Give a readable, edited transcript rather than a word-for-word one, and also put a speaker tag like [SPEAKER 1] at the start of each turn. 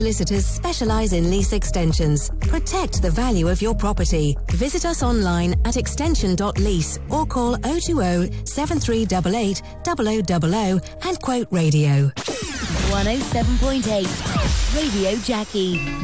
[SPEAKER 1] Solicitors specialise in lease extensions. Protect the value of your property. Visit us online at extension.lease or call 020 7388 0000 and quote radio.
[SPEAKER 2] 107.8 Radio Jackie.